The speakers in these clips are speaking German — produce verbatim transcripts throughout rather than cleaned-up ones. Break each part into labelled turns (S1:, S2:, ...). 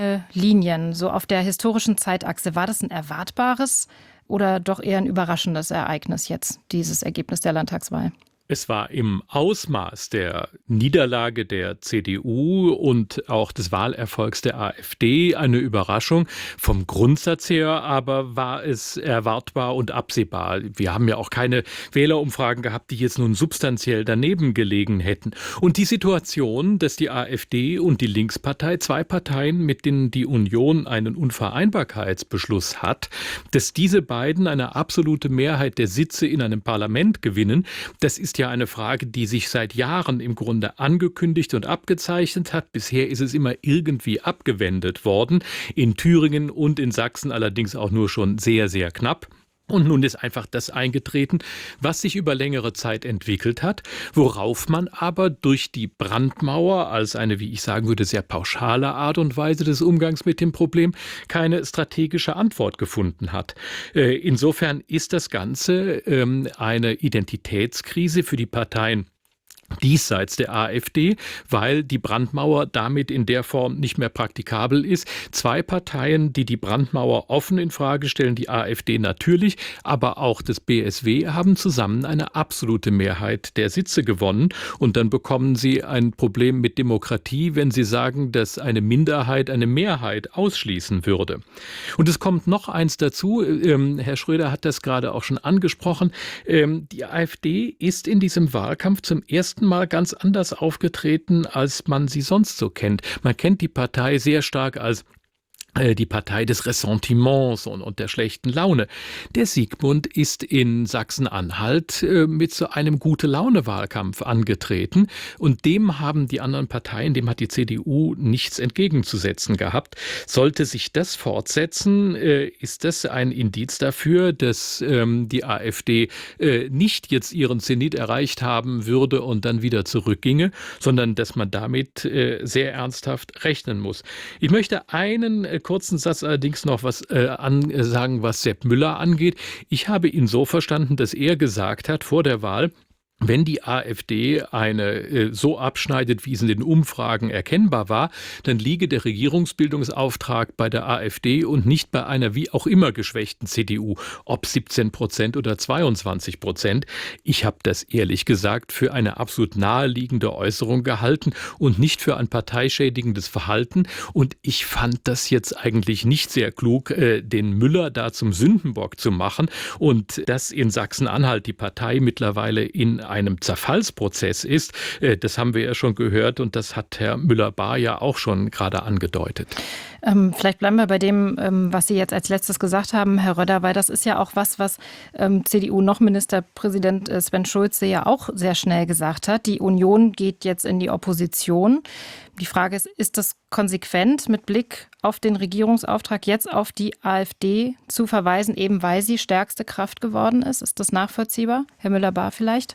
S1: Linien, so auf der historischen Zeitachse. War das ein erwartbares oder doch eher ein überraschendes Ereignis jetzt, dieses Ergebnis der Landtagswahl?
S2: Es war im Ausmaß der Niederlage der C D U und auch des Wahlerfolgs der AfD eine Überraschung. Vom Grundsatz her aber war es erwartbar und absehbar. Wir haben ja auch keine Wählerumfragen gehabt, die jetzt nun substanziell daneben gelegen hätten. Und die Situation, dass die AfD und die Linkspartei, zwei Parteien, mit denen die Union einen Unvereinbarkeitsbeschluss hat, dass diese beiden eine absolute Mehrheit der Sitze in einem Parlament gewinnen, das ist ja eine Frage, die sich seit Jahren im Grunde angekündigt und abgezeichnet hat. Bisher ist es immer irgendwie abgewendet worden. In Thüringen und in Sachsen allerdings auch nur schon sehr, sehr knapp. Und nun ist einfach das eingetreten, was sich über längere Zeit entwickelt hat, worauf man aber durch die Brandmauer als eine, wie ich sagen würde, sehr pauschale Art und Weise des Umgangs mit dem Problem keine strategische Antwort gefunden hat. Insofern ist das Ganze eine Identitätskrise für die Parteien diesseits der AfD, weil die Brandmauer damit in der Form nicht mehr praktikabel ist. Zwei Parteien, die die Brandmauer offen in Frage stellen, die AfD natürlich, aber auch das B S W, haben zusammen eine absolute Mehrheit der Sitze gewonnen. Und dann bekommen sie ein Problem mit Demokratie, wenn sie sagen, dass eine Minderheit eine Mehrheit ausschließen würde. Und es kommt noch eins dazu, ähm, Herr Schröder hat das gerade auch schon angesprochen, ähm, die AfD ist in diesem Wahlkampf zum ersten Mal ganz anders aufgetreten, als man sie sonst so kennt. Man kennt die Partei sehr stark als die Partei des Ressentiments und, und der schlechten Laune. Der Siegmund ist in Sachsen-Anhalt äh, mit so einem Gute-Laune-Wahlkampf angetreten und dem haben die anderen Parteien, dem hat die C D U nichts entgegenzusetzen gehabt. Sollte sich das fortsetzen, äh, ist das ein Indiz dafür, dass ähm, die AfD äh, nicht jetzt ihren Zenit erreicht haben würde und dann wieder zurückginge, sondern dass man damit äh, sehr ernsthaft rechnen muss. Ich möchte einen äh, kurzen Satz allerdings noch was äh, an, äh, sagen, was Sepp Müller angeht. Ich habe ihn so verstanden, dass er gesagt hat vor der Wahl, wenn die AfD eine äh, so abschneidet, wie es in den Umfragen erkennbar war, dann liege der Regierungsbildungsauftrag bei der AfD und nicht bei einer wie auch immer geschwächten C D U, ob siebzehn Prozent oder zweiundzwanzig Prozent. Ich habe das ehrlich gesagt für eine absolut naheliegende Äußerung gehalten und nicht für ein parteischädigendes Verhalten. Und ich fand das jetzt eigentlich nicht sehr klug, äh, den Müller da zum Sündenbock zu machen und dass in Sachsen-Anhalt die Partei mittlerweile in einem Zerfallsprozess ist, das haben wir ja schon gehört und das hat Herr Müller-Bahr ja auch schon gerade angedeutet.
S1: Ähm, vielleicht bleiben wir bei dem, ähm, was Sie jetzt als letztes gesagt haben, Herr Röder, weil das ist ja auch was, was ähm, C D U noch Ministerpräsident äh, Sven Schulze ja auch sehr schnell gesagt hat. Die Union geht jetzt in die Opposition. Die Frage ist, ist das konsequent mit Blick auf den Regierungsauftrag jetzt auf die AfD zu verweisen, eben weil sie stärkste Kraft geworden ist? Ist das nachvollziehbar? Herr Müller-Bahr vielleicht?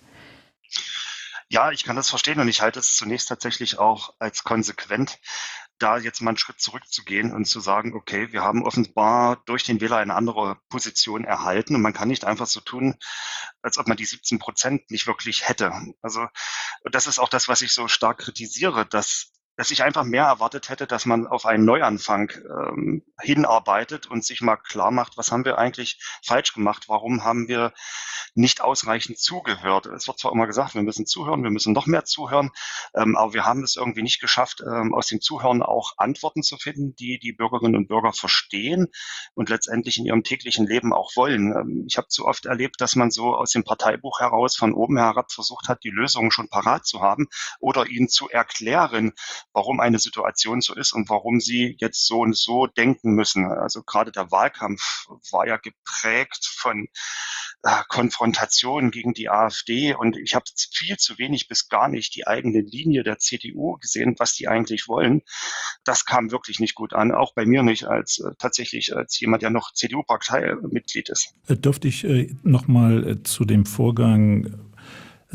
S3: Ja, ich kann das verstehen und ich halte es zunächst tatsächlich auch als konsequent, da jetzt mal einen Schritt zurückzugehen und zu sagen, okay, wir haben offenbar durch den Wähler eine andere Position erhalten und man kann nicht einfach so tun, als ob man die siebzehn Prozent nicht wirklich hätte. Also das ist auch das, was ich so stark kritisiere, dass dass ich einfach mehr erwartet hätte, dass man auf einen Neuanfang ähm, hinarbeitet und sich mal klar macht, was haben wir eigentlich falsch gemacht, warum haben wir nicht ausreichend zugehört. Es wird zwar immer gesagt, wir müssen zuhören, wir müssen noch mehr zuhören, ähm, aber wir haben es irgendwie nicht geschafft, ähm, aus dem Zuhören auch Antworten zu finden, die die Bürgerinnen und Bürger verstehen und letztendlich in ihrem täglichen Leben auch wollen. Ähm, ich habe zu oft erlebt, dass man so aus dem Parteibuch heraus von oben herab versucht hat, die Lösungen schon parat zu haben oder ihnen zu erklären, warum eine Situation so ist und warum sie jetzt so und so denken müssen. Also gerade der Wahlkampf war ja geprägt von äh, Konfrontationen gegen die AfD und ich habe viel zu wenig bis gar nicht die eigene Linie der C D U gesehen, was die eigentlich wollen. Das kam wirklich nicht gut an, auch bei mir nicht als äh, tatsächlich als jemand, der noch C D U-Parteimitglied ist.
S4: Dürfte ich äh, noch mal äh, zu dem Vorgang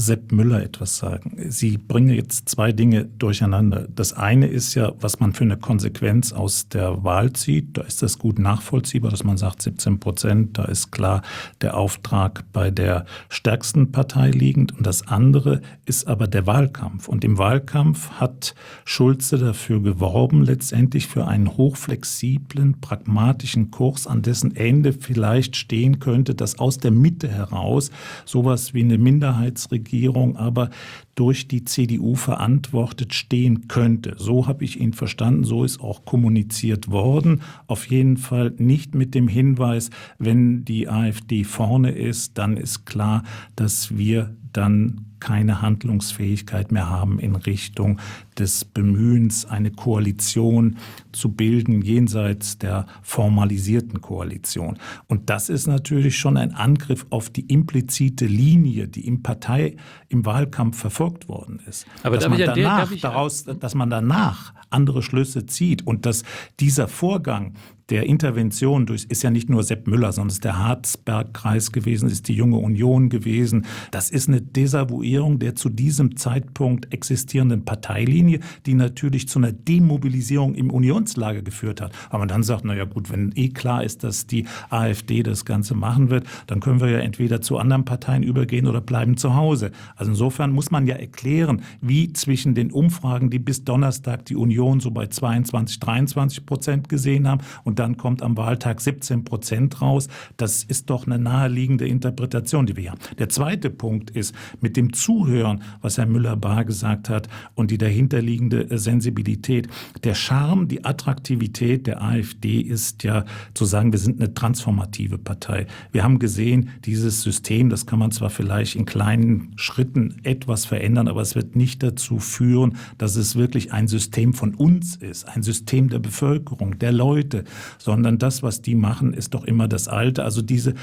S4: Sepp Müller etwas sagen. Sie bringen jetzt zwei Dinge durcheinander. Das eine ist ja, was man für eine Konsequenz aus der Wahl zieht. Da ist das gut nachvollziehbar, dass man sagt, siebzehn Prozent, da ist klar der Auftrag bei der stärksten Partei liegend. Und das andere ist aber der Wahlkampf. Und im Wahlkampf hat Schulze dafür geworben, letztendlich für einen hochflexiblen, pragmatischen Kurs, an dessen Ende vielleicht stehen könnte, dass aus der Mitte heraus sowas wie eine Minderheitsregierung aber durch die C D U verantwortet stehen könnte. So habe ich ihn verstanden, so ist auch kommuniziert worden. Auf jeden Fall nicht mit dem Hinweis, wenn die AfD vorne ist, dann ist klar, dass wir dann keine Handlungsfähigkeit mehr haben in Richtung des Bemühens, eine Koalition zu bilden, jenseits der formalisierten Koalition. Und das ist natürlich schon ein Angriff auf die implizite Linie, die im Partei, im Wahlkampf verfolgt worden ist.
S2: Aber
S4: dass,
S2: darf
S4: man
S2: ich an der-
S4: danach
S2: darf ich-
S4: daraus, dass man danach andere Schlüsse zieht und dass dieser Vorgang der Intervention durch, ist ja nicht nur Sepp Müller, sondern es ist der Harzberg-Kreis gewesen, ist die Junge Union gewesen. Das ist eine Desavouierung der zu diesem Zeitpunkt existierenden Parteilinie, die natürlich zu einer Demobilisierung im Unionslager geführt hat. Aber man dann sagt, na ja gut, wenn eh klar ist, dass die AfD das Ganze machen wird, dann können wir ja entweder zu anderen Parteien übergehen oder bleiben zu Hause. Also insofern muss man ja erklären, wie zwischen den Umfragen, die bis Donnerstag die Union so bei zweiundzwanzig, dreiundzwanzig Prozent gesehen haben und dann kommt am Wahltag siebzehn Prozent raus. Das ist doch eine naheliegende Interpretation, die wir haben. Der zweite Punkt ist, mit dem Zuhören, was Herr Müller-Bahr gesagt hat und die dahinterliegende Sensibilität. Der Charme, die Attraktivität der AfD ist ja zu sagen, wir sind eine transformative Partei. Wir haben gesehen, dieses System, das kann man zwar vielleicht in kleinen Schritten etwas verändern, aber es wird nicht dazu führen, dass es wirklich ein System von uns ist, ein System der Bevölkerung, der Leute, sondern das, was die machen, ist doch immer das Alte. Also diese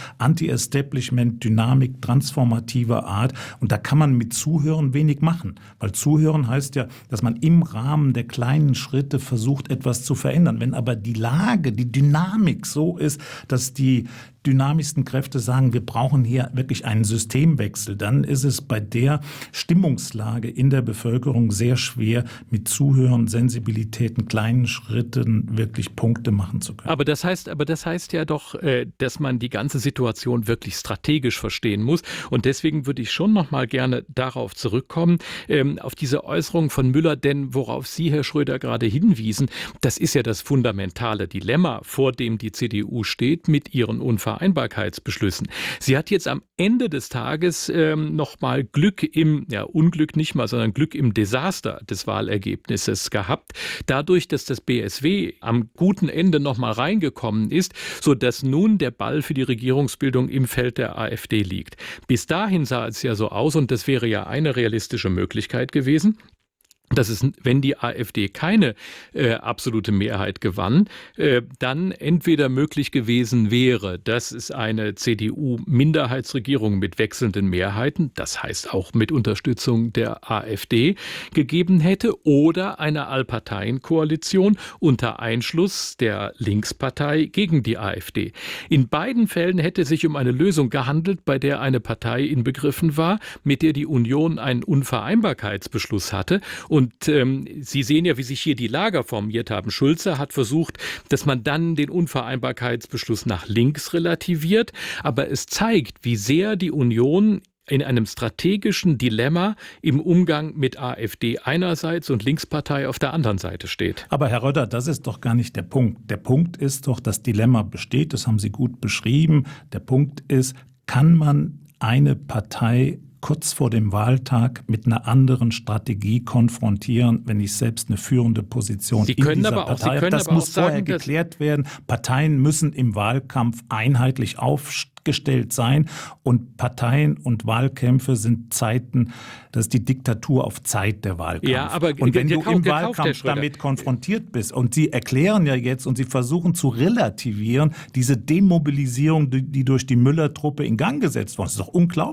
S4: Anti-Establishment-Dynamik transformativer Art. Und da kann man mit Zuhören wenig machen. Weil Zuhören heißt ja, dass man im Rahmen der kleinen Schritte versucht, etwas zu verändern. Wenn aber die Lage, die Dynamik so ist, dass die dynamischsten Kräfte sagen, wir brauchen hier wirklich einen Systemwechsel, dann ist es bei der Stimmungslage in der Bevölkerung sehr schwer, mit Zuhören, Sensibilitäten, kleinen Schritten wirklich Punkte machen zu können.
S2: Aber das heißt, aber das heißt ja doch, äh, dass man die ganze Situation wirklich strategisch verstehen muss. Und deswegen würde ich schon noch mal gerne darauf zurückkommen, ähm, auf diese Äußerung von Müller, denn worauf Sie, Herr Schröder, gerade hinwiesen, das ist ja das fundamentale Dilemma, vor dem die C D U steht mit ihren Unvereinbarkeitsbeschlüssen. Sie hat jetzt am Ende des Tages ähm, noch mal Glück im, ja Unglück nicht mal, sondern Glück im Desaster des Wahlergebnisses gehabt, dadurch, dass das B S W am guten Ende noch mal reingekommen ist, sodass nun der Ball für die Regierungsbildung im Feld der AfD liegt. Bis dahin sah es ja so aus, und das wäre ja eine realistische Möglichkeit gewesen, dass es, wenn die AfD keine äh, absolute Mehrheit gewann, äh, dann entweder möglich gewesen wäre, dass es eine C D U-Minderheitsregierung mit wechselnden Mehrheiten, das heißt auch mit Unterstützung der AfD, gegeben hätte, oder eine Allparteienkoalition unter Einschluss der Linkspartei gegen die AfD. In beiden Fällen hätte es sich um eine Lösung gehandelt, bei der eine Partei inbegriffen war, mit der die Union einen Unvereinbarkeitsbeschluss hatte. Und ähm, Sie sehen ja, wie sich hier die Lager formiert haben. Schulze hat versucht, dass man dann den Unvereinbarkeitsbeschluss nach links relativiert. Aber es zeigt, wie sehr die Union in einem strategischen Dilemma im Umgang mit AfD einerseits und Linkspartei auf der anderen Seite steht.
S4: Aber Herr Röder, das ist doch gar nicht der Punkt. Der Punkt ist doch, das Dilemma besteht, das haben Sie gut beschrieben. Der Punkt ist, kann man eine Partei kurz vor dem Wahltag mit einer anderen Strategie konfrontieren, wenn ich selbst eine führende Position
S2: Sie
S4: in
S2: können
S4: dieser
S2: aber auch,
S4: Partei
S2: Sie können
S4: habe. Das
S2: aber
S4: muss
S2: auch sagen,
S4: vorher geklärt werden. Parteien müssen im Wahlkampf einheitlich aufgestellt sein und Parteien und Wahlkämpfe sind Zeiten, das ist die Diktatur auf Zeit der Wahlkampf.
S2: Ja, aber
S4: und wenn du
S2: gekauft,
S4: im
S2: gekauft,
S4: Wahlkampf damit konfrontiert bist und Sie erklären ja jetzt und Sie versuchen zu relativieren, diese Demobilisierung, die, die durch die Müller-Truppe in Gang gesetzt worden ist, ist doch unglaublich.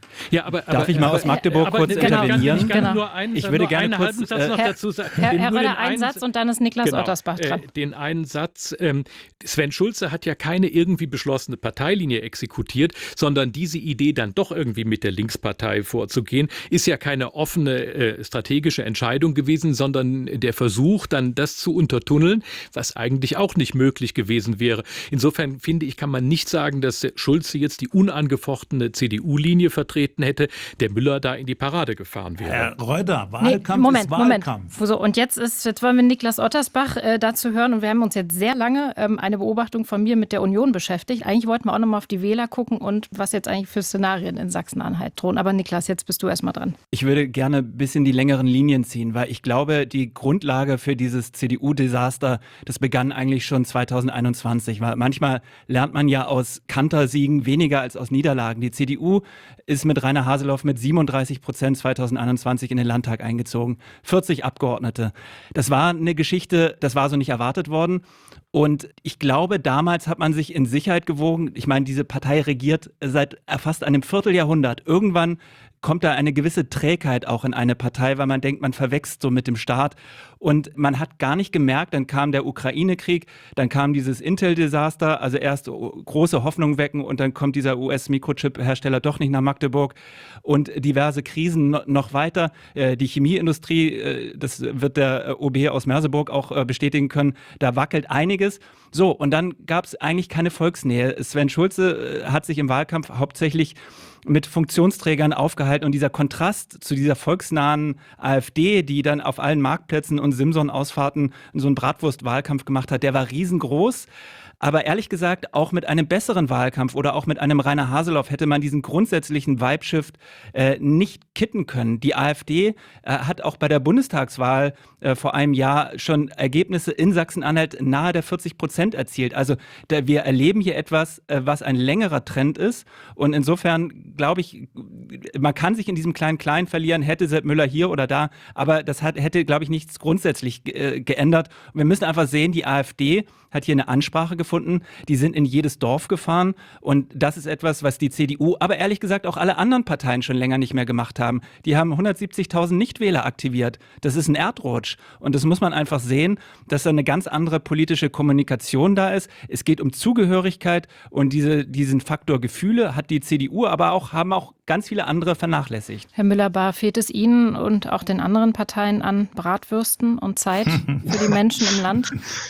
S2: Ja, aber,
S5: Darf
S2: aber,
S5: ich mal
S2: aber,
S5: aus Magdeburg
S2: aber,
S5: kurz
S2: aber,
S5: intervenieren?
S2: Ich kann
S1: Genau.
S2: nur einen,
S5: Ich würde
S2: nur
S5: gerne
S2: einen
S5: kurz,
S2: halben Satz
S5: äh,
S2: noch
S1: Herr,
S2: dazu sagen.
S1: Herr,
S2: Den-
S1: Herr
S2: nur
S1: Röder,
S2: den
S1: einen
S2: einen-
S1: Satz und dann ist Niklas
S2: Genau,
S1: Ottersbach dran.
S2: Äh, den einen Satz. Ähm, Sven Schulze hat ja keine irgendwie beschlossene Parteilinie exekutiert, sondern diese Idee, dann doch irgendwie mit der Linkspartei vorzugehen, ist ja keine offene äh, strategische Entscheidung gewesen, sondern der Versuch, dann das zu untertunneln, was eigentlich auch nicht möglich gewesen wäre. Insofern finde ich, kann man nicht sagen, dass Schulze jetzt die unangefochtene C D U-Linie vertreten hätte, der Müller da in die Parade gefahren wäre.
S4: Herr Röder,
S1: Nee,
S4: Wahlkampf
S1: Moment,
S4: ist
S1: Moment.
S4: Wahlkampf.
S1: So, und jetzt ist, jetzt wollen wir Niklas Ottersbach äh, dazu hören und wir haben uns jetzt sehr lange ähm, eine Beobachtung von mir mit der Union beschäftigt. Eigentlich wollten wir auch nochmal auf die Wähler gucken und was jetzt eigentlich für Szenarien in Sachsen-Anhalt drohen. Aber Niklas, jetzt bist du erstmal dran.
S5: Ich würde gerne ein bisschen die längeren Linien ziehen, weil ich glaube, die Grundlage für dieses C D U-Desaster, das begann eigentlich schon zweitausendeinundzwanzig, weil manchmal lernt man ja aus Kantersiegen weniger als aus Niederlagen. Die C D U ist mit Rainer Haseloff mit siebenunddreißig Prozent zweitausendeinundzwanzig in den Landtag eingezogen. vierzig Abgeordnete. Das war eine Geschichte, das war so nicht erwartet worden. Und ich glaube, damals hat man sich in Sicherheit gewogen. Ich meine, diese Partei regiert seit fast einem Vierteljahrhundert. Irgendwann kommt da eine gewisse Trägheit auch in eine Partei, weil man denkt, man verwächst so mit dem Staat. Und man hat gar nicht gemerkt, dann kam der Ukraine-Krieg, dann kam dieses Intel-Desaster, also erst große Hoffnung wecken und dann kommt dieser U S-Mikrochip-Hersteller doch nicht nach Magdeburg und diverse Krisen noch weiter. Die Chemieindustrie, das wird der O B aus Merseburg auch bestätigen können, da wackelt einiges. So, und dann gab es eigentlich keine Volksnähe. Sven Schulze hat sich im Wahlkampf hauptsächlich mit Funktionsträgern aufgehalten und dieser Kontrast zu dieser volksnahen AfD, die dann auf allen Marktplätzen und Simson-Ausfahrten so einen Bratwurst-Wahlkampf gemacht hat, der war riesengroß. Aber ehrlich gesagt, auch mit einem besseren Wahlkampf oder auch mit einem Rainer Haseloff hätte man diesen grundsätzlichen Vibe-Shift äh, nicht kitten können. Die AfD äh, hat auch bei der Bundestagswahl äh, vor einem Jahr schon Ergebnisse in Sachsen-Anhalt nahe der vierzig Prozent erzielt. Also da, wir erleben hier etwas, äh, was ein längerer Trend ist. Und insofern glaube ich, man kann sich in diesem Klein-Klein verlieren, hätte Sepp Müller hier oder da, aber das hat, hätte, glaube ich, nichts grundsätzlich äh, geändert. Und wir müssen einfach sehen, die AfD hat hier eine Ansprache gefunden, die sind in jedes Dorf gefahren und das ist etwas, was die C D U, aber ehrlich gesagt auch alle anderen Parteien schon länger nicht mehr gemacht haben. Die haben hundertsiebzigtausend Nichtwähler aktiviert. Das ist ein Erdrutsch und das muss man einfach sehen, dass da eine ganz andere politische Kommunikation da ist. Es geht um Zugehörigkeit und diese, diesen Faktor Gefühle hat die C D U, aber auch haben auch ganz viele andere vernachlässigt.
S1: Herr Müller-Bahr, fehlt es Ihnen und auch den anderen Parteien an Bratwürsten und Zeit für die Menschen im Land?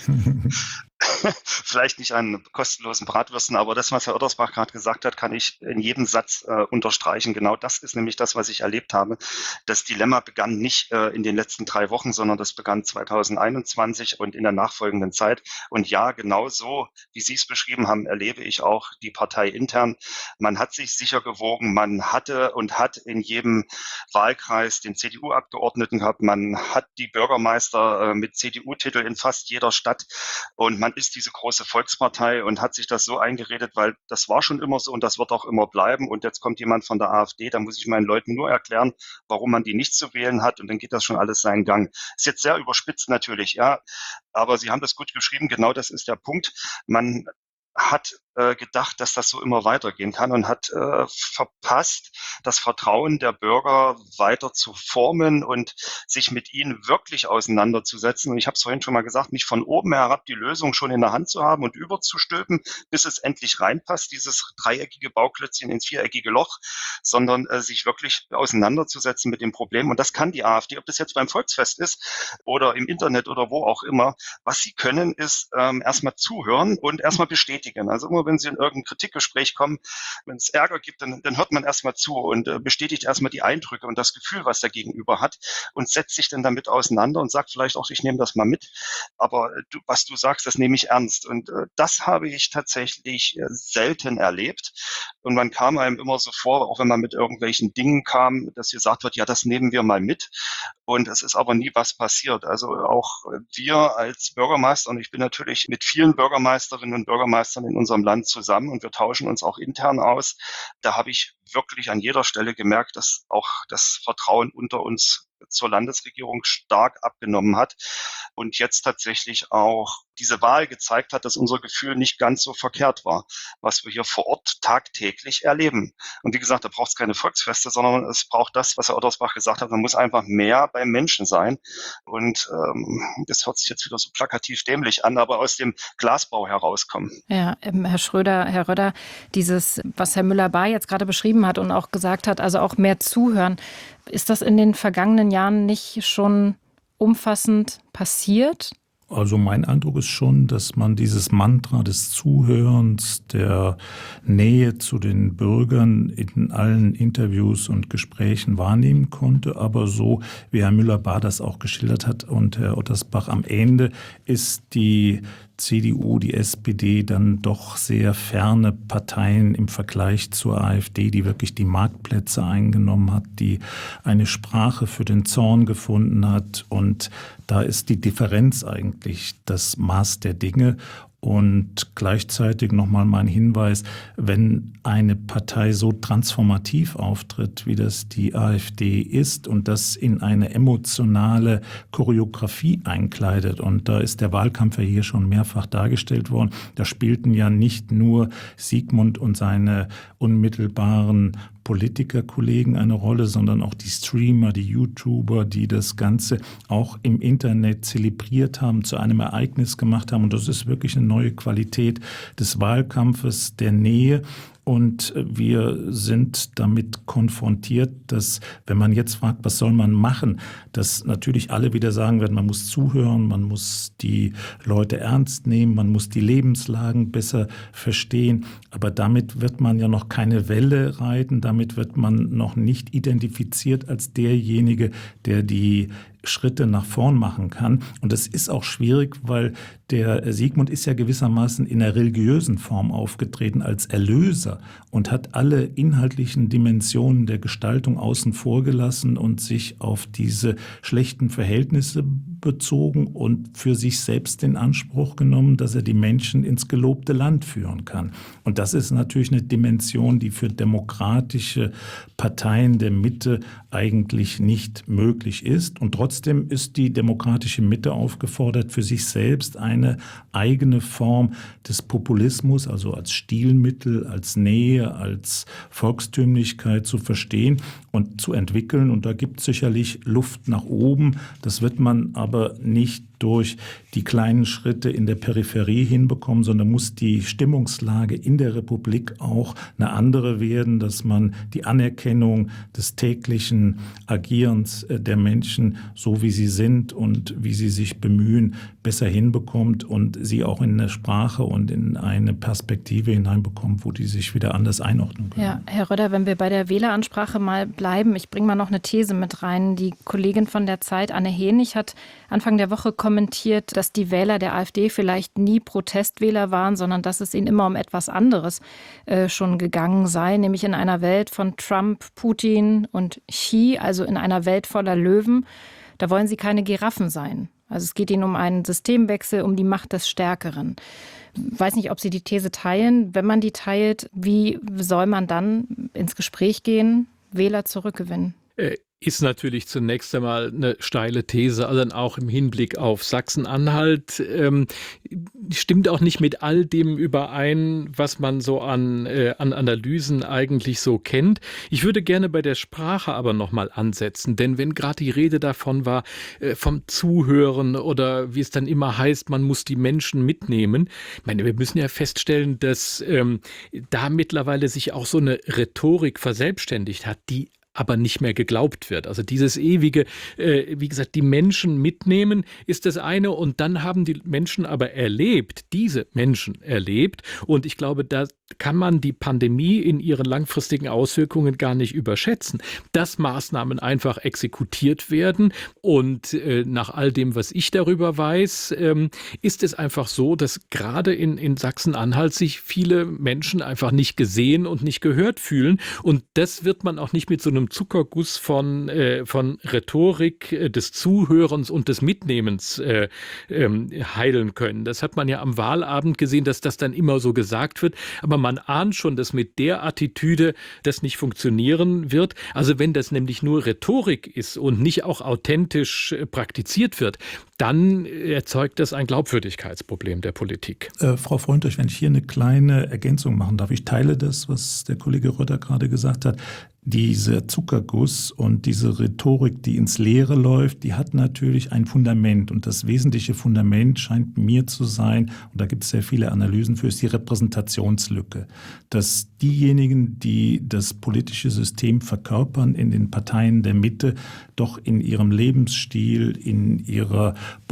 S3: Vielleicht nicht an kostenlosen Bratwürsten, aber das, was Herr Ottersbach gerade gesagt hat, kann ich in jedem Satz äh, unterstreichen. Genau das ist nämlich das, was ich erlebt habe. Das Dilemma begann nicht äh, in den letzten drei Wochen, sondern das begann zweitausendeinundzwanzig und in der nachfolgenden Zeit. Und ja, genau so, wie Sie es beschrieben haben, erlebe ich auch die Partei intern. Man hat sich sicher gewogen, man hatte und hat in jedem Wahlkreis den C D U-Abgeordneten gehabt, man hat die Bürgermeister äh, mit C D U-Titel in fast jeder Stadt und man ist diese große Volkspartei und hat sich das so eingeredet, weil das war schon immer so und das wird auch immer bleiben. Und jetzt kommt jemand von der AfD, da muss ich meinen Leuten nur erklären, warum man die nicht zu wählen hat und dann geht das schon alles seinen Gang. Ist jetzt sehr überspitzt natürlich, ja, aber Sie haben das gut geschrieben, genau das ist der Punkt. Man hat äh, gedacht, dass das so immer weitergehen kann und hat äh, verpasst, das Vertrauen der Bürger weiter zu formen und sich mit ihnen wirklich auseinanderzusetzen. Und ich habe es vorhin schon mal gesagt, nicht von oben herab die Lösung schon in der Hand zu haben und überzustülpen, bis es endlich reinpasst, dieses dreieckige Bauklötzchen ins viereckige Loch, sondern äh, sich wirklich auseinanderzusetzen mit dem Problem. Und das kann die AfD, ob das jetzt beim Volksfest ist oder im Internet oder wo auch immer. Was sie können, ist ähm, erstmal zuhören und erstmal bestätigen. Also immer, wenn Sie in irgendein Kritikgespräch kommen, wenn es Ärger gibt, dann, dann hört man erstmal zu und äh, bestätigt erstmal die Eindrücke und das Gefühl, was der Gegenüber hat und setzt sich dann damit auseinander und sagt vielleicht auch, ich nehme das mal mit, aber äh, du, was du sagst, das nehme ich ernst. Und äh, das habe ich tatsächlich äh, selten erlebt. Und man kam einem immer so vor, auch wenn man mit irgendwelchen Dingen kam, dass gesagt wird, ja, das nehmen wir mal mit. Und es ist aber nie was passiert. Also auch wir als Bürgermeister, und ich bin natürlich mit vielen Bürgermeisterinnen und Bürgermeistern in unserem Land zusammen und wir tauschen uns auch intern aus. Da habe ich wirklich an jeder Stelle gemerkt, dass auch das Vertrauen unter uns zur Landesregierung stark abgenommen hat und jetzt tatsächlich auch diese Wahl gezeigt hat, dass unser Gefühl nicht ganz so verkehrt war, was wir hier vor Ort tagtäglich erleben. Und wie gesagt, da braucht es keine Volksfeste, sondern es braucht das, was Herr Ottersbach gesagt hat, man muss einfach mehr beim Menschen sein. Und ähm, das hört sich jetzt wieder so plakativ dämlich an, aber aus dem Glasbau herauskommen.
S1: Ja, ähm, Herr Schröder, Herr Röder, dieses, was Herr Müller-Bahr jetzt gerade beschrieben hat und auch gesagt hat, also auch mehr zuhören, ist das in den vergangenen Jahren nicht schon umfassend passiert?
S4: Also mein Eindruck ist schon, dass man dieses Mantra des Zuhörens, der Nähe zu den Bürgern in allen Interviews und Gesprächen wahrnehmen konnte. Aber so, wie Herr Müller-Bahr das auch geschildert hat und Herr Ottersbach, am Ende ist die C D U, die S P D dann doch sehr ferne Parteien im Vergleich zur AfD, die wirklich die Marktplätze eingenommen hat, die eine Sprache für den Zorn gefunden hat. Und da ist die Differenz eigentlich das Maß der Dinge. Und gleichzeitig nochmal mein Hinweis, wenn eine Partei so transformativ auftritt, wie das die AfD ist und das in eine emotionale Choreografie einkleidet, und da ist der Wahlkampf ja hier schon mehrfach dargestellt worden, da spielten ja nicht nur Sigmund und seine unmittelbaren Politikerkollegen eine Rolle, sondern auch die Streamer, die YouTuber, die das Ganze auch im Internet zelebriert haben, zu einem Ereignis gemacht haben. Und das ist wirklich eine neue Qualität des Wahlkampfes, der Nähe. Und wir sind damit konfrontiert, dass, wenn man jetzt fragt, was soll man machen, dass natürlich alle wieder sagen werden, man muss zuhören, man muss die Leute ernst nehmen, man muss die Lebenslagen besser verstehen. Aber damit wird man ja noch keine Welle reiten, damit wird man noch nicht identifiziert als derjenige, der die Schritte nach vorn machen kann. Und das ist auch schwierig, weil der Sigmund ist ja gewissermaßen in einer religiösen Form aufgetreten als Erlöser und hat alle inhaltlichen Dimensionen der Gestaltung außen vor gelassen und sich auf diese schlechten Verhältnisse bezogen und für sich selbst den Anspruch genommen, dass er die Menschen ins gelobte Land führen kann. Und das ist natürlich eine Dimension, die für demokratische Parteien der Mitte eigentlich nicht möglich ist. Und trotzdem ist die demokratische Mitte aufgefordert, für sich selbst eine eigene Form des Populismus, also als Stilmittel, als Nähe, als Volkstümlichkeit zu verstehen und zu entwickeln. Und da gibt es sicherlich Luft nach oben. Das wird man aber nicht durch die kleinen Schritte in der Peripherie hinbekommen, sondern muss die Stimmungslage in der Republik auch eine andere werden, dass man die Anerkennung des täglichen Agierens der Menschen, so wie sie sind und wie sie sich bemühen, besser hinbekommt und sie auch in eine Sprache und in eine Perspektive hineinbekommt, wo die sich wieder anders einordnen können.
S1: Ja, Herr Röder, wenn wir bei der Wähleransprache mal bleiben, ich bringe mal noch eine These mit rein. Die Kollegin von der Zeit, Anne Henig, hat Anfang der Woche kommentiert, dass die Wähler der AfD vielleicht nie Protestwähler waren, sondern dass es ihnen immer um etwas anderes äh, schon gegangen sei, nämlich in einer Welt von Trump, Putin und Xi, also in einer Welt voller Löwen. Da wollen sie keine Giraffen sein. Also es geht ihnen um einen Systemwechsel, um die Macht des Stärkeren. Ich weiß nicht, ob Sie die These teilen. Wenn man die teilt, wie soll man dann ins Gespräch gehen, Wähler zurückgewinnen?
S2: Äh. Ist natürlich zunächst einmal eine steile These, also auch im Hinblick auf Sachsen-Anhalt. Ähm, stimmt auch nicht mit all dem überein, was man so an, äh, an Analysen eigentlich so kennt. Ich würde gerne bei der Sprache aber nochmal ansetzen, denn wenn gerade die Rede davon war, äh, vom Zuhören oder wie es dann immer heißt, man muss die Menschen mitnehmen. Ich meine, wir müssen ja feststellen, dass ähm, da mittlerweile sich auch so eine Rhetorik verselbstständigt hat, die aber nicht mehr geglaubt wird. Also dieses ewige, äh, wie gesagt, die Menschen mitnehmen ist das eine und dann haben die Menschen aber erlebt, diese Menschen erlebt und ich glaube, da kann man die Pandemie in ihren langfristigen Auswirkungen gar nicht überschätzen, dass Maßnahmen einfach exekutiert werden und äh, nach all dem, was ich darüber weiß, ähm, ist es einfach so, dass gerade in, in Sachsen-Anhalt sich viele Menschen einfach nicht gesehen und nicht gehört fühlen und das wird man auch nicht mit so einem einem Zuckerguss von, äh, von Rhetorik äh, des Zuhörens und des Mitnehmens äh, ähm, heilen können. Das hat man ja am Wahlabend gesehen, dass das dann immer so gesagt wird. Aber man ahnt schon, dass mit der Attitüde das nicht funktionieren wird. Also wenn das nämlich nur Rhetorik ist und nicht auch authentisch äh, praktiziert wird, dann erzeugt das ein Glaubwürdigkeitsproblem der Politik.
S4: Äh, Frau Freundlich, wenn ich hier eine kleine Ergänzung machen darf. Ich teile das, was der Kollege Rötter gerade gesagt hat. Dieser Zuckerguss und diese Rhetorik, die ins Leere läuft, die hat natürlich ein Fundament. Und das wesentliche Fundament scheint mir zu sein, und da gibt es sehr viele Analysen für, ist die Repräsentationslücke. Dass diejenigen, die das politische System verkörpern in den Parteien der Mitte, doch in ihrem Lebensstil, in ihrer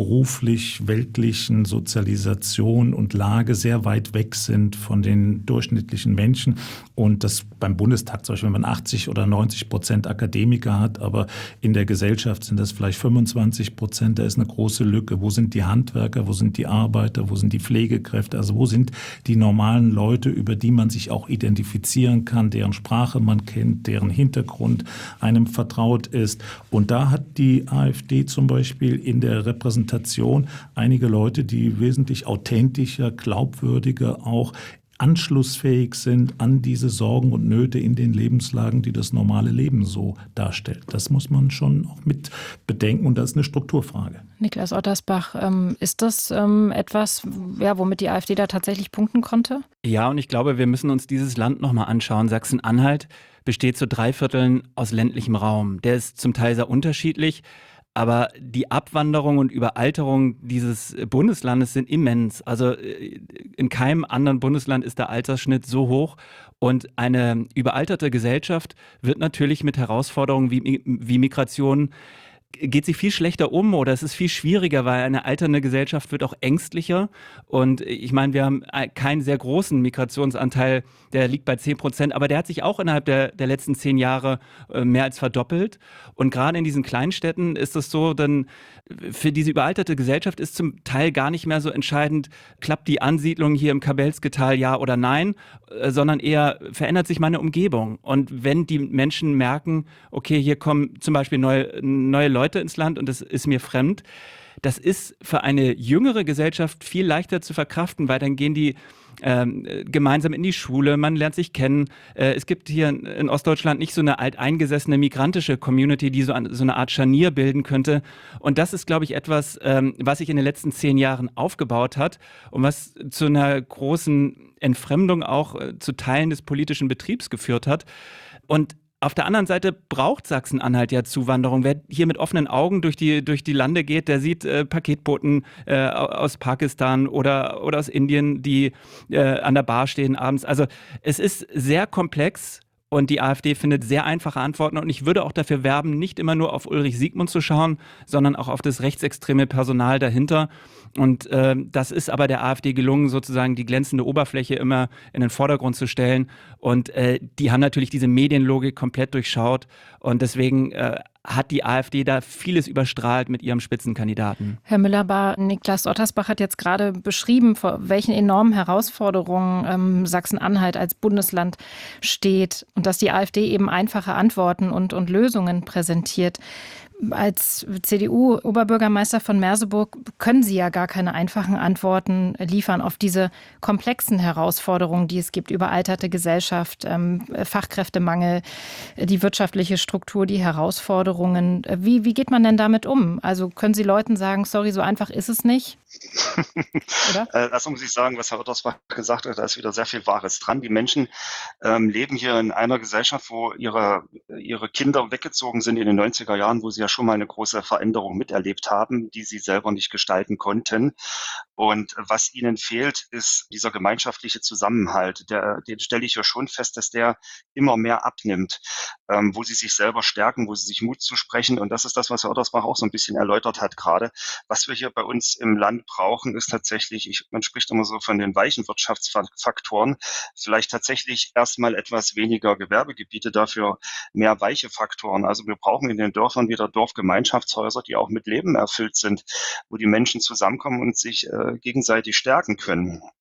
S4: beruflich-weltlichen Sozialisation und Lage sehr weit weg sind von den durchschnittlichen Menschen. Und das beim Bundestag, zum Beispiel, wenn man achtzig oder neunzig Prozent Akademiker hat, aber in der Gesellschaft sind das vielleicht fünfundzwanzig Prozent, da ist eine große Lücke. Wo sind die Handwerker, wo sind die Arbeiter, wo sind die Pflegekräfte, also wo sind die normalen Leute, über die man sich auch identifizieren kann, deren Sprache man kennt, deren Hintergrund einem vertraut ist. Und da hat die AfD zum Beispiel in der Repräsentation einige Leute, die wesentlich authentischer, glaubwürdiger auch anschlussfähig sind an diese Sorgen und Nöte in den Lebenslagen, die das normale Leben so darstellt. Das muss man schon auch mit bedenken und das ist eine Strukturfrage.
S1: Niklas Ottersbach, ähm, ist das ähm, etwas, ja, womit die AfD da tatsächlich punkten konnte?
S5: Ja, und ich glaube, wir müssen uns dieses Land nochmal anschauen. Sachsen-Anhalt besteht zu drei Vierteln aus ländlichem Raum. Der ist zum Teil sehr unterschiedlich. Aber die Abwanderung und Überalterung dieses Bundeslandes sind immens. Also in keinem anderen Bundesland ist der Altersschnitt so hoch. Und eine überalterte Gesellschaft wird natürlich mit Herausforderungen wie, wie Migration geht sie viel schlechter um oder es ist viel schwieriger, weil eine alternde Gesellschaft wird auch ängstlicher. Und ich meine, wir haben keinen sehr großen Migrationsanteil, der liegt bei zehn Prozent, aber der hat sich auch innerhalb der, der letzten zehn Jahre mehr als verdoppelt. Und gerade in diesen Kleinstädten ist es so, dann für diese überalterte Gesellschaft ist zum Teil gar nicht mehr so entscheidend, klappt die Ansiedlung hier im Kabelsketal ja oder nein, sondern eher verändert sich meine Umgebung. Und wenn die Menschen merken, okay, hier kommen zum Beispiel neue, neue Leute ins Land und das ist mir fremd, das ist für eine jüngere Gesellschaft viel leichter zu verkraften, weil dann gehen die ähm, gemeinsam in die Schule, man lernt sich kennen. Äh, es gibt hier in Ostdeutschland nicht so eine alteingesessene migrantische Community, die so, an, so eine Art Scharnier bilden könnte. Und das ist, glaube ich, etwas, ähm, was sich in den letzten zehn Jahren aufgebaut hat und was zu einer großen Entfremdung auch äh, zu Teilen des politischen Betriebs geführt hat. Und auf der anderen Seite braucht Sachsen-Anhalt ja Zuwanderung. Wer hier mit offenen Augen durch die, durch die Lande geht, der sieht äh, Paketboten äh, aus Pakistan oder, oder aus Indien, die äh, an der Bar stehen abends. Also es ist sehr komplex. Und die AfD findet sehr einfache Antworten. Und ich würde auch dafür werben, nicht immer nur auf Ulrich Siegmund zu schauen, sondern auch auf das rechtsextreme Personal dahinter. Und äh, das ist aber der AfD gelungen, sozusagen die glänzende Oberfläche immer in den Vordergrund zu stellen. Und äh, die haben natürlich diese Medienlogik komplett durchschaut. Und deswegen äh, hat die AfD da vieles überstrahlt mit ihrem Spitzenkandidaten.
S1: Herr Müller-Bahr, Niklas Ottersbach hat jetzt gerade beschrieben, vor welchen enormen Herausforderungen ähm, Sachsen-Anhalt als Bundesland steht und dass die AfD eben einfache Antworten und, und Lösungen präsentiert. Als C D U-Oberbürgermeister von Merseburg können Sie ja gar keine einfachen Antworten liefern auf diese komplexen Herausforderungen, die es gibt. Überalterte Gesellschaft, ähm, Fachkräftemangel, die wirtschaftliche Struktur, die Herausforderungen. Wie, wie geht man denn damit um? Also können Sie Leuten sagen, sorry, so einfach ist es nicht? Oder?
S3: Erstmal muss ich sagen, was Herr Ottersbach gesagt hat, da ist wieder sehr viel Wahres dran. Die Menschen ähm, leben hier in einer Gesellschaft, wo ihre, ihre Kinder weggezogen sind in den neunziger Jahren, wo sie ja schon mal eine große Veränderung miterlebt haben, die sie selber nicht gestalten konnten. Und was ihnen fehlt, ist dieser gemeinschaftliche Zusammenhalt. Der, den stelle ich ja schon fest, dass der immer mehr abnimmt, ähm, wo sie sich selber stärken, wo sie sich Mut zusprechen. Und das ist das, was Herr Ottersbach auch so ein bisschen erläutert hat gerade. Was wir hier bei uns im Land brauchen, ist tatsächlich, ich, man spricht immer so von den weichen Wirtschaftsfaktoren, vielleicht tatsächlich erstmal etwas weniger Gewerbegebiete, dafür mehr weiche Faktoren. Also wir brauchen in den Dörfern wieder Dorfgemeinschaftshäuser, die auch mit Leben erfüllt sind, wo die Menschen zusammenkommen und sich äh, gegenseitig stärken können.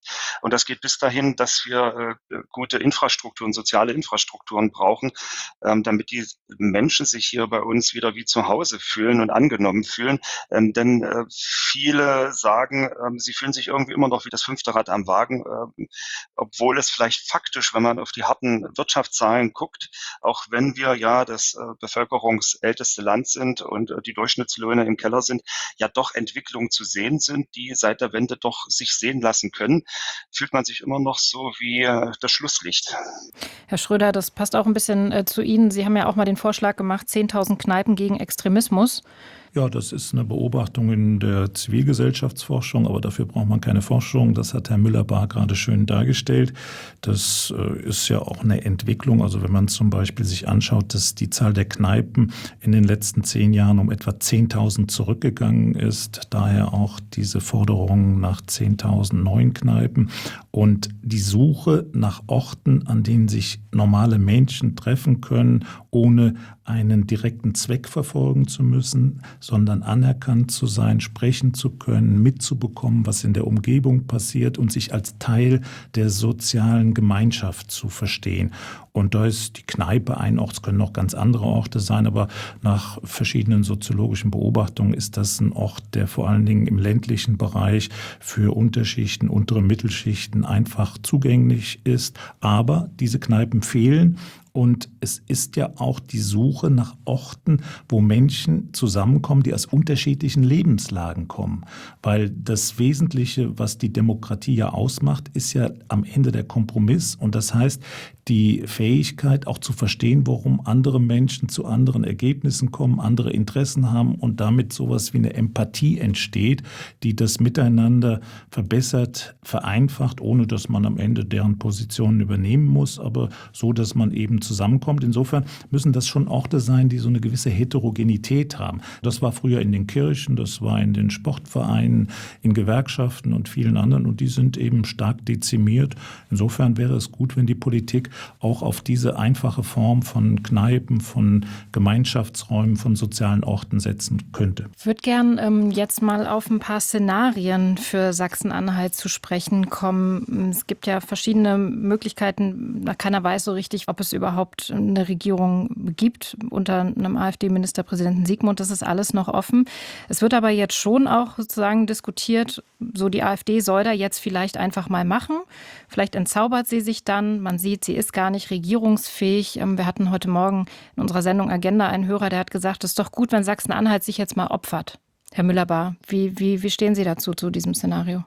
S3: Und das geht bis dahin, dass wir äh, gute Infrastrukturen, soziale Infrastrukturen brauchen, ähm, damit die Menschen sich hier bei uns wieder wie zu Hause fühlen und angenommen fühlen. Ähm, denn äh, viele sagen, ähm, sie fühlen sich irgendwie immer noch wie das fünfte Rad am Wagen, ähm, obwohl es vielleicht faktisch, wenn man auf die harten Wirtschaftszahlen guckt, auch wenn wir ja das äh, bevölkerungsälteste Land sind und äh, die Durchschnittslöhne im Keller sind, ja doch Entwicklungen zu sehen sind, die seit der Wende doch sich sehen lassen können, fühlt man sich immer noch so wie äh, das Schlusslicht.
S1: Herr Schröder, das passt auch ein bisschen äh, zu Ihnen. Sie haben ja auch mal den Vorschlag gemacht, zehntausend Kneipen gegen Extremismus.
S4: Ja, das ist eine Beobachtung in der Zivilgesellschaftsforschung, aber dafür braucht man keine Forschung. Das hat Herr Müller-Bahr gerade schön dargestellt. Das äh, ist ja auch eine Entwicklung. Also wenn man zum Beispiel sich anschaut, dass die Zahl der Kneipen in den letzten zehn Jahren um etwa zehntausend zurückgegangen ist, daher auch diese Forderung nach zehntausend neuen Kneipen und die Suche nach Orten, an denen sich normale Menschen treffen können, ohne einen direkten Zweck verfolgen zu müssen, sondern anerkannt zu sein, sprechen zu können, mitzubekommen, was in der Umgebung passiert und sich als Teil der sozialen Gemeinschaft zu verstehen. Und da ist die Kneipe ein Ort, es können noch ganz andere Orte sein, aber nach verschiedenen soziologischen Beobachtungen ist das ein Ort, der vor allen Dingen im ländlichen Bereich für Unterschichten, untere Mittelschichten einfach zugänglich ist. Aber diese Kneipen fehlen. Und es ist ja auch die Suche nach Orten, wo Menschen zusammenkommen, die aus unterschiedlichen Lebenslagen kommen. Weil das Wesentliche, was die Demokratie ja ausmacht, ist ja am Ende der Kompromiss. Und das heißt, die Fähigkeit auch zu verstehen, warum andere Menschen zu anderen Ergebnissen kommen, andere Interessen haben und damit sowas wie eine Empathie entsteht, die das Miteinander verbessert, vereinfacht, ohne dass man am Ende deren Positionen übernehmen muss, aber so, dass man eben zusammenkommt. Insofern müssen das schon Orte sein, die so eine gewisse Heterogenität haben. Das war früher in den Kirchen, das war in den Sportvereinen, in Gewerkschaften und vielen anderen und die sind eben stark dezimiert. Insofern wäre es gut, wenn die Politik auch auf diese einfache Form von Kneipen, von Gemeinschaftsräumen, von sozialen Orten setzen könnte.
S1: Ich würde gern ähm, jetzt mal auf ein paar Szenarien für Sachsen-Anhalt zu sprechen kommen. Es gibt ja verschiedene Möglichkeiten. Keiner weiß so richtig, ob es überhaupt eine Regierung gibt unter einem AfD-Ministerpräsidenten Sigmund. Das ist alles noch offen. Es wird aber jetzt schon auch sozusagen diskutiert, so die AfD soll da jetzt vielleicht einfach mal machen. Vielleicht entzaubert sie sich dann. Man sieht, sie ist gar nicht regierungsfähig. Wir hatten heute Morgen in unserer Sendung Agenda einen Hörer, der hat gesagt, es ist doch gut, wenn Sachsen-Anhalt sich jetzt mal opfert. Herr Müller-Bahr, wie, wie, wie stehen Sie dazu, zu diesem Szenario?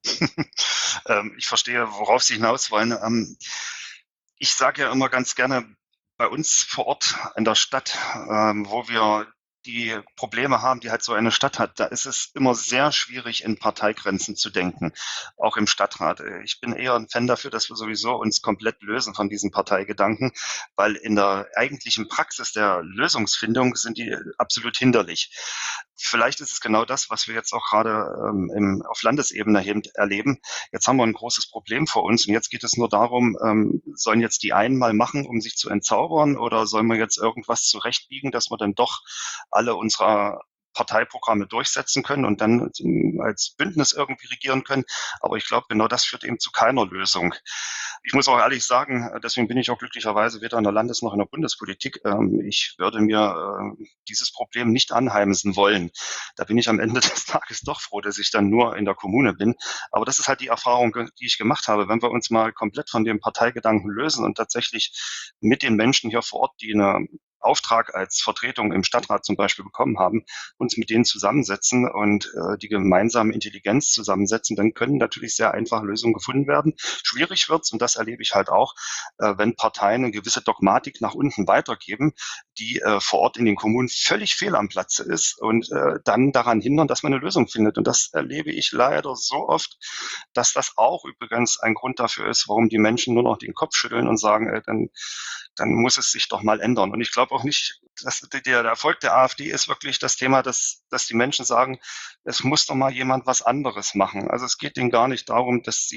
S3: ähm, ich verstehe, worauf Sie hinaus wollen. Ähm, ich sage ja immer ganz gerne, bei uns vor Ort in der Stadt, ähm, wo wir die Probleme haben, die halt so eine Stadt hat, da ist es immer sehr schwierig, in Parteigrenzen zu denken, auch im Stadtrat. Ich bin eher ein Fan dafür, dass wir sowieso uns komplett lösen von diesen Parteigedanken, weil in der eigentlichen Praxis der Lösungsfindung sind die absolut hinderlich. Vielleicht ist es genau das, was wir jetzt auch gerade ähm, im, auf Landesebene erleben. Jetzt haben wir ein großes Problem vor uns und jetzt geht es nur darum, ähm, sollen jetzt die einen mal machen, um sich zu entzaubern oder sollen wir jetzt irgendwas zurechtbiegen, dass wir dann doch alle unserer Parteiprogramme durchsetzen können und dann als Bündnis irgendwie regieren können. Aber ich glaube, genau das führt eben zu keiner Lösung. Ich muss auch ehrlich sagen, deswegen bin ich auch glücklicherweise weder in der Landes- noch in der Bundespolitik. Ich würde mir dieses Problem nicht anheimsen wollen. Da bin ich am Ende des Tages doch froh, dass ich dann nur in der Kommune bin. Aber das ist halt die Erfahrung, die ich gemacht habe. Wenn wir uns mal komplett von dem Parteigedanken lösen und tatsächlich mit den Menschen hier vor Ort, die eine Auftrag als Vertretung im Stadtrat zum Beispiel bekommen haben, uns mit denen zusammensetzen und äh, die gemeinsame Intelligenz zusammensetzen, dann können natürlich sehr einfache Lösungen gefunden werden. Schwierig wird's, und das erlebe ich halt auch, äh, wenn Parteien eine gewisse Dogmatik nach unten weitergeben, die äh, vor Ort in den Kommunen völlig fehl am Platze ist und äh, dann daran hindern, dass man eine Lösung findet. Und das erlebe ich leider so oft, dass das auch übrigens ein Grund dafür ist, warum die Menschen nur noch den Kopf schütteln und sagen, äh, dann dann muss es sich doch mal ändern. Und ich glaube auch nicht, dass der, der Erfolg der AfD ist wirklich das Thema, dass, dass die Menschen sagen, es muss doch mal jemand was anderes machen. Also es geht denen gar nicht darum, dass sie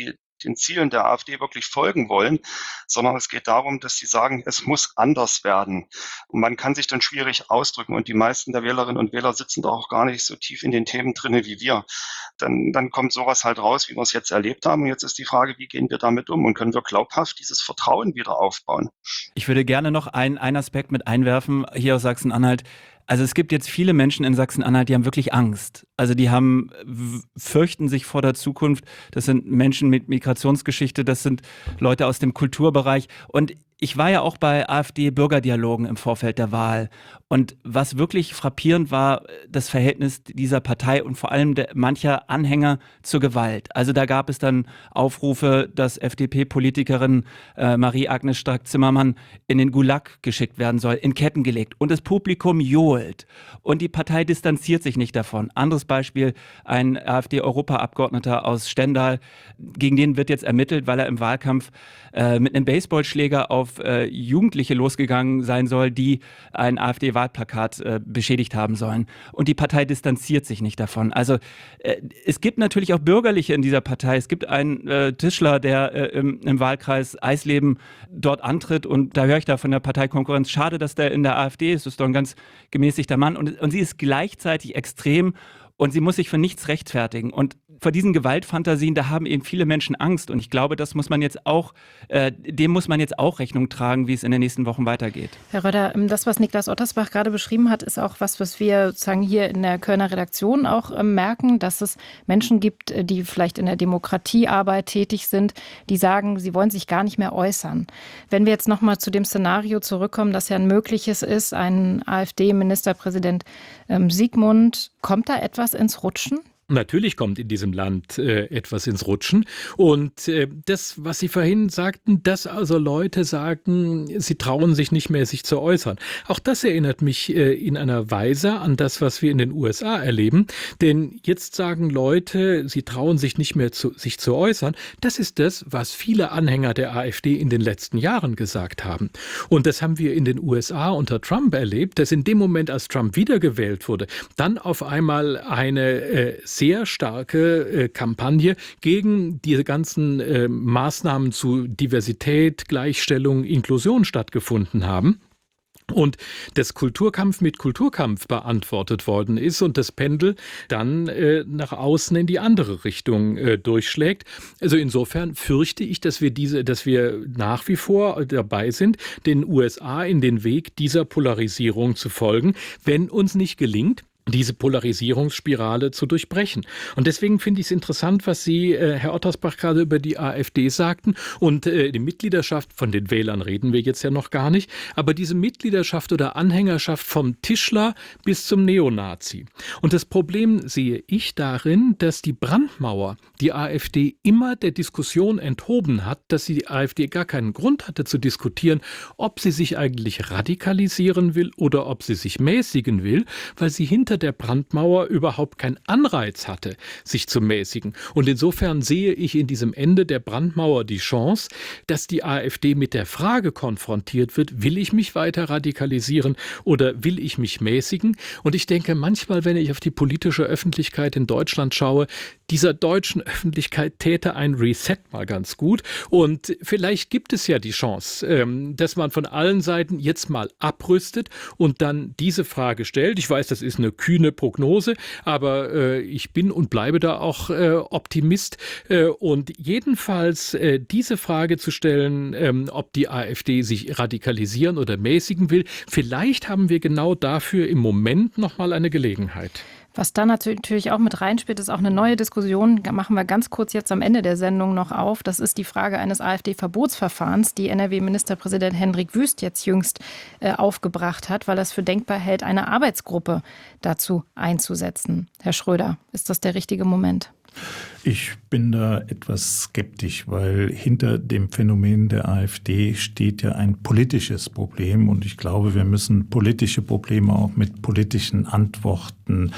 S3: den Zielen der AfD wirklich folgen wollen, sondern es geht darum, dass sie sagen, es muss anders werden. Und man kann sich dann schwierig ausdrücken und die meisten der Wählerinnen und Wähler sitzen da auch gar nicht so tief in den Themen drinne wie wir. Dann, dann kommt sowas halt raus, wie wir es jetzt erlebt haben. Und jetzt ist die Frage, wie gehen wir damit um und können wir glaubhaft dieses Vertrauen wieder aufbauen?
S5: Ich würde gerne noch ein, einen Aspekt mit einwerfen, hier aus Sachsen-Anhalt. Also es gibt jetzt viele Menschen in Sachsen-Anhalt, die haben wirklich Angst. Also die haben, fürchten sich vor der Zukunft. Das sind Menschen mit Migrationsgeschichte, das sind Leute aus dem Kulturbereich. Und ich war ja auch bei AfD-Bürgerdialogen im Vorfeld der Wahl. Und was wirklich frappierend war, das Verhältnis dieser Partei und vor allem der, mancher Anhänger zur Gewalt. Also da gab es dann Aufrufe, dass F D P-Politikerin äh, Marie-Agnes Strack-Zimmermann in den Gulag geschickt werden soll, in Ketten gelegt. Und das Publikum johlt. Und die Partei distanziert sich nicht davon. Anderes Beispiel, ein AfD-Europaabgeordneter aus Stendal, gegen den wird jetzt ermittelt, weil er im Wahlkampf äh, mit einem Baseballschläger auf äh, Jugendliche losgegangen sein soll, die ein AfD-Wahlplakat äh, beschädigt haben sollen. Und die Partei distanziert sich nicht davon. Also äh, es gibt natürlich auch Bürgerliche in dieser Partei. Es gibt einen äh, Tischler, der äh, im, im Wahlkreis Eisleben dort antritt und da höre ich da von der Parteikonkurrenz, schade, dass der in der AfD ist, das ist doch ein ganz gemäßigter Mann und, und sie ist gleichzeitig extrem und sie muss sich für nichts rechtfertigen. Und vor diesen Gewaltfantasien, da haben eben viele Menschen Angst. Und ich glaube, das muss man jetzt auch, äh, dem muss man jetzt auch Rechnung tragen, wie es in den nächsten Wochen weitergeht.
S1: Herr Röder, das, was Niklas Ottersbach gerade beschrieben hat, ist auch was, was wir sozusagen hier in der Kölner Redaktion auch äh, merken, dass es Menschen gibt, die vielleicht in der Demokratiearbeit tätig sind, die sagen, sie wollen sich gar nicht mehr äußern. Wenn wir jetzt nochmal zu dem Szenario zurückkommen, das ja ein mögliches ist, ein AfD-Ministerpräsident ähm, Sigmund, kommt da etwas ins Rutschen?
S2: Natürlich kommt in diesem Land äh, etwas ins Rutschen. Und äh, das, was Sie vorhin sagten, dass also Leute sagen, sie trauen sich nicht mehr, sich zu äußern. Auch das erinnert mich äh, in einer Weise an das, was wir in den U S A erleben. Denn jetzt sagen Leute, sie trauen sich nicht mehr, zu, sich zu äußern. Das ist das, was viele Anhänger der AfD in den letzten Jahren gesagt haben. Und das haben wir in den U S A unter Trump erlebt, dass in dem Moment, als Trump wiedergewählt wurde, dann auf einmal eine äh, sehr starke äh, Kampagne gegen diese ganzen äh, Maßnahmen zu Diversität, Gleichstellung, Inklusion stattgefunden haben. Und das Kulturkampf mit Kulturkampf beantwortet worden ist und das Pendel dann äh, nach außen in die andere Richtung äh, durchschlägt. Also insofern fürchte ich, dass wir diese, dass wir nach wie vor dabei sind, den U S A in den Weg dieser Polarisierung zu folgen, wenn uns nicht gelingt, diese Polarisierungsspirale zu durchbrechen. Und deswegen finde ich es interessant, was Sie, äh, Herr Ottersbach, gerade über die AfD sagten. Und äh, die Mitgliedschaft, von den Wählern reden wir jetzt ja noch gar nicht, aber diese Mitgliedschaft oder Anhängerschaft vom Tischler bis zum Neonazi. Und das Problem sehe ich darin, dass die Brandmauer die AfD immer der Diskussion enthoben hat, dass sie die AfD gar keinen Grund hatte zu diskutieren, ob sie sich eigentlich radikalisieren will oder ob sie sich mäßigen will, weil sie hinter der Brandmauer überhaupt keinen Anreiz hatte, sich zu mäßigen. Und insofern sehe ich in diesem Ende der Brandmauer die Chance, dass die AfD mit der Frage konfrontiert wird, will ich mich weiter radikalisieren oder will ich mich mäßigen? Und ich denke manchmal, wenn ich auf die politische Öffentlichkeit in Deutschland schaue, dieser deutschen Öffentlichkeit täte ein Reset mal ganz gut. Und vielleicht gibt es ja die Chance, dass man von allen Seiten jetzt mal abrüstet und dann diese Frage stellt. Ich weiß, das ist eine kühne Prognose, aber äh, ich bin und bleibe da auch äh, Optimist. Äh, und jedenfalls äh, diese Frage zu stellen, ähm, ob die AfD sich radikalisieren oder mäßigen will, vielleicht haben wir genau dafür im Moment noch mal eine Gelegenheit.
S1: Was da natürlich auch mit reinspielt, ist auch eine neue Diskussion. Da machen wir ganz kurz jetzt am Ende der Sendung noch auf. Das ist die Frage eines AfD-Verbotsverfahrens, die N R W-Ministerpräsident Hendrik Wüst jetzt jüngst äh, aufgebracht hat, weil er es für denkbar hält, eine Arbeitsgruppe dazu einzusetzen. Herr Schröder, ist das der richtige Moment?
S4: Ich bin da etwas skeptisch, weil hinter dem Phänomen der AfD steht ja ein politisches Problem und ich glaube, wir müssen politische Probleme auch mit politischen Antworten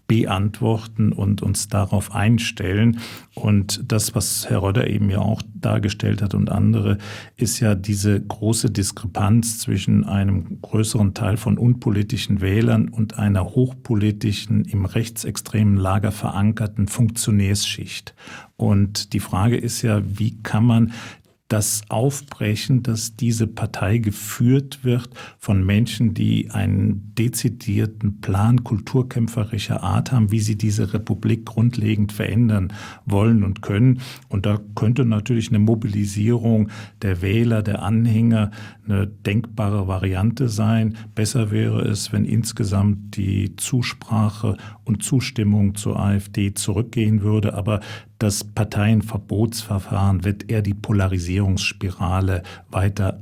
S4: beantworten und uns darauf einstellen. Und das, was Herr Rodder eben ja auch dargestellt hat und andere, ist ja diese große Diskrepanz zwischen einem größeren Teil von unpolitischen Wählern und einer hochpolitischen, im rechtsextremen Lager verankerten Funktionärsschicht. Und die Frage ist ja, wie kann man das aufbrechen, dass diese Partei geführt wird von Menschen, die einen dezidierten Plan kulturkämpferischer Art haben, wie sie diese Republik grundlegend verändern wollen und können. Und da könnte natürlich eine Mobilisierung der Wähler, der Anhänger eine denkbare Variante sein. Besser wäre es, wenn insgesamt die Zusprache und Zustimmung zur AfD zurückgehen würde. Aber das Parteienverbotsverfahren wird eher die Polarisierungsspirale weiter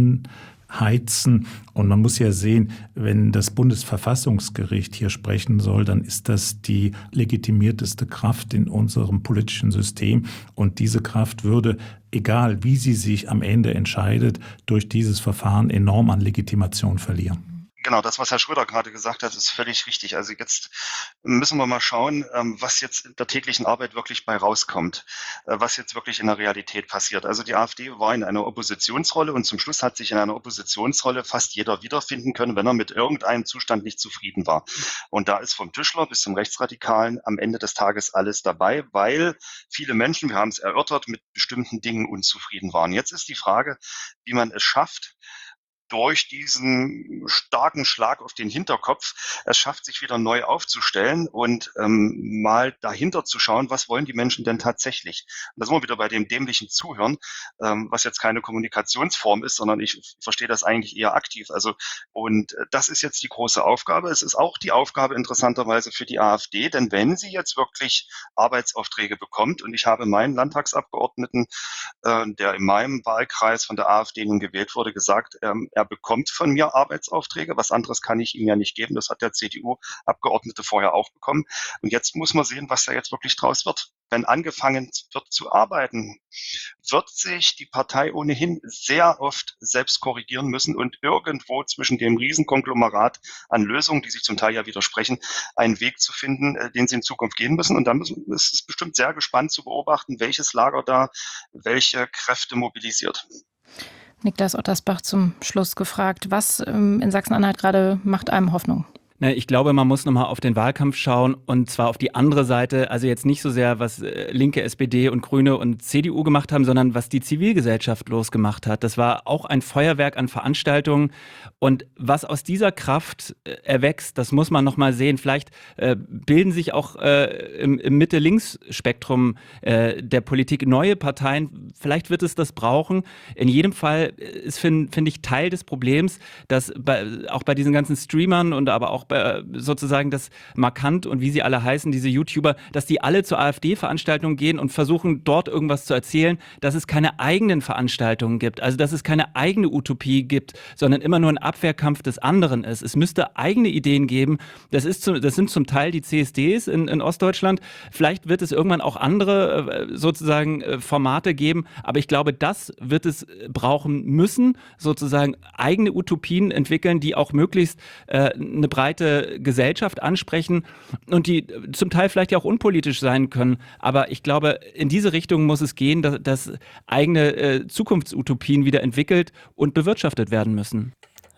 S4: anheizen. Und man muss ja sehen, wenn das Bundesverfassungsgericht hier sprechen soll, dann ist das die legitimierteste Kraft in unserem politischen System. Und diese Kraft würde, egal wie sie sich am Ende entscheidet, durch dieses Verfahren enorm an Legitimation verlieren.
S3: Genau, das, was Herr Schröder gerade gesagt hat, ist völlig richtig. Also jetzt müssen wir mal schauen, was jetzt in der täglichen Arbeit wirklich bei rauskommt, was jetzt wirklich in der Realität passiert. Also die AfD war in einer Oppositionsrolle und zum Schluss hat sich in einer Oppositionsrolle fast jeder wiederfinden können, wenn er mit irgendeinem Zustand nicht zufrieden war. Und da ist vom Tischler bis zum Rechtsradikalen am Ende des Tages alles dabei, weil viele Menschen, wir haben es erörtert, mit bestimmten Dingen unzufrieden waren. Jetzt ist die Frage, wie man es schafft, durch diesen starken Schlag auf den Hinterkopf es schafft, sich wieder neu aufzustellen und ähm, mal dahinter zu schauen, was wollen die Menschen denn tatsächlich. Und da sind wir wieder bei dem dämlichen Zuhören, ähm, was jetzt keine Kommunikationsform ist, sondern ich verstehe das eigentlich eher aktiv. Also und äh, das ist jetzt die große Aufgabe. Es ist auch die Aufgabe interessanterweise für die AfD, denn wenn sie jetzt wirklich Arbeitsaufträge bekommt, und ich habe meinen Landtagsabgeordneten, äh, der in meinem Wahlkreis von der AfD nun gewählt wurde, gesagt, ähm, er bekommt von mir Arbeitsaufträge. Was anderes kann ich ihm ja nicht geben. Das hat der C D U-Abgeordnete vorher auch bekommen. Und jetzt muss man sehen, was da jetzt wirklich draus wird. Wenn angefangen wird zu arbeiten, wird sich die Partei ohnehin sehr oft selbst korrigieren müssen und irgendwo zwischen dem Riesenkonglomerat an Lösungen, die sich zum Teil ja widersprechen, einen Weg zu finden, den sie in Zukunft gehen müssen. Und dann müssen, ist es bestimmt sehr gespannt zu beobachten, welches Lager da welche Kräfte mobilisiert.
S1: Niklas Ottersbach zum Schluss gefragt, was ähm, in Sachsen-Anhalt gerade macht einem Hoffnung?
S5: Ich glaube, man muss nochmal auf den Wahlkampf schauen und zwar auf die andere Seite, also jetzt nicht so sehr, was linke S P D und Grüne und C D U gemacht haben, sondern was die Zivilgesellschaft losgemacht hat. Das war auch ein Feuerwerk an Veranstaltungen und was aus dieser Kraft erwächst, das muss man nochmal sehen. Vielleicht äh, bilden sich auch äh, im, im Mitte-Links-Spektrum äh, der Politik neue Parteien. Vielleicht wird es das brauchen. In jedem Fall ist, finde find ich, Teil des Problems, dass bei, auch bei diesen ganzen Streamern und aber auch sozusagen das markant und wie sie alle heißen, diese YouTuber, dass die alle zur AfD-Veranstaltung gehen und versuchen, dort irgendwas zu erzählen, dass es keine eigenen Veranstaltungen gibt, also dass es keine eigene Utopie gibt, sondern immer nur ein Abwehrkampf des anderen ist. Es müsste eigene Ideen geben. Das, ist zu, das sind zum Teil die C S Ds in, in Ostdeutschland. Vielleicht wird es irgendwann auch andere sozusagen Formate geben, aber ich glaube, das wird es brauchen müssen, sozusagen eigene Utopien entwickeln, die auch möglichst äh, eine breite Gesellschaft ansprechen und die zum Teil vielleicht ja auch unpolitisch sein können. Aber ich glaube, in diese Richtung muss es gehen, dass, dass eigene äh, Zukunftsutopien wieder entwickelt und bewirtschaftet werden müssen.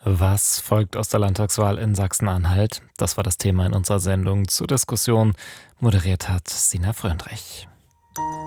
S6: Was folgt aus der Landtagswahl in Sachsen-Anhalt? Das war das Thema in unserer Sendung zur Diskussion. Moderiert hat Sina Fröndrich.